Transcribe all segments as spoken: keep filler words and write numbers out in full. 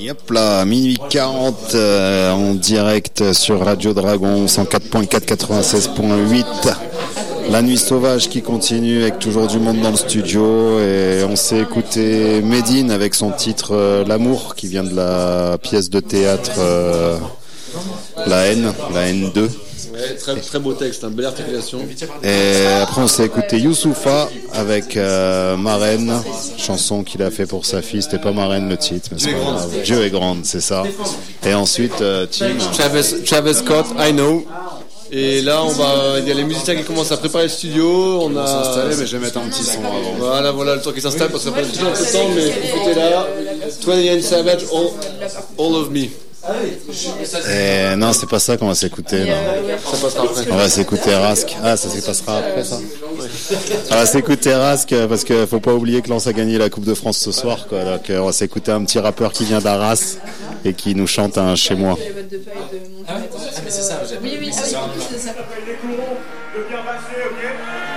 Hop là, minuit quarante euh, en direct sur Radio Dragon cent quatre point quatre, quatre-vingt-seize point huit. La nuit sauvage qui continue avec toujours du monde dans le studio, et on s'est écouté Medine avec son titre euh, L'amour, qui vient de la pièce de théâtre euh, La haine, la haine deux. Ouais, très, très beau texte, hein, belle articulation. Et après on s'est écouté Youssoufa avec euh, Marraine, chanson qu'il a fait pour sa fille. C'était pas Marraine le titre, mais c'est pas grave. Dieu est grande, c'est ça. Et ensuite euh, Tim Travis, Travis Scott, I Know. Et là, on va, il y a les musiciens qui commencent à préparer le studio. On a s'installer, mais je vais mettre un petit son avant. Voilà, voilà, le temps qui s'installe parce qu'on n'a pas toujours un peu de temps, mais écoutez là, vingt-et-un Savage, all, all of Me. Et non, c'est pas ça qu'on va s'écouter. Non. Ça passera après. On va s'écouter Rask. Ah, ça se passera après ça. On va s'écouter Rask parce que faut pas oublier que Lens a gagné la Coupe de France ce soir, quoi. Donc on va s'écouter un petit rappeur qui vient d'Arras et qui nous chante un Chez moi. Ah ouais, mais c'est ça. Oui, oui, c'est ça. Les courants de bien passer, ok?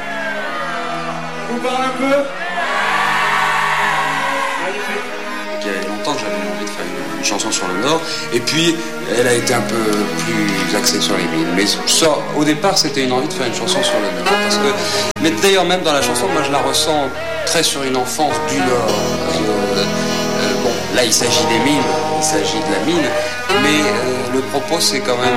Vous parlez un peu? Il y a longtemps que j'avais envie de faire une, une chanson sur le Nord, et puis elle a été un peu plus axée sur les mines. Mais ça, au départ, c'était une envie de faire une chanson sur le Nord, parce que, mais d'ailleurs même dans la chanson, moi je la ressens très sur une enfance du Nord. Euh, euh, bon, là il s'agit des mines, il s'agit de la mine, mais euh, le propos c'est quand même